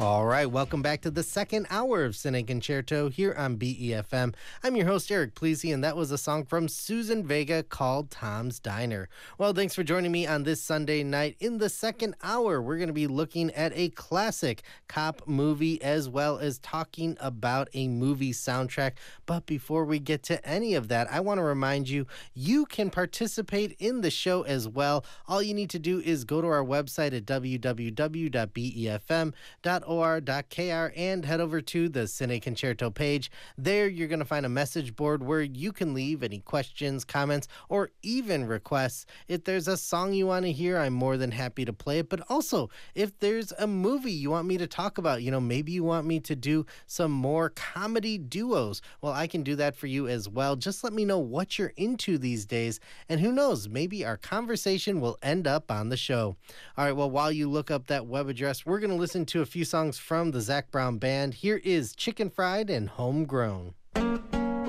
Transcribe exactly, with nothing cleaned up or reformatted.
All right, welcome back to the second hour of Cine Concerto here on B E F M. I'm your host, Eric Plesey, and that was a song from Susan Vega called Tom's Diner. Well, thanks for joining me on this Sunday night. In the second hour, we're going to be looking at a classic cop movie as well as talking about a movie soundtrack. But before we get to any of that, I want to remind you, you can participate in the show as well. All you need to do is go to our website at w w w dot b e f m dot o r dot k r and head over to the Cine Concerto page. There you're going to find a message board where you can leave any questions, comments, or even requests. If there's a song you want to hear, I'm more than happy to play it. But also, if there's a movie you want me to talk about, you know, maybe you want me to do some more comedy duos, well, I can do that for you as well. Just let me know what you're into these days, and who knows, maybe our conversation will end up on the show. All right, well, while you look up that web address, we're going to listen to a few songs from the Zac Brown Band. Here is Chicken Fried and Homegrown.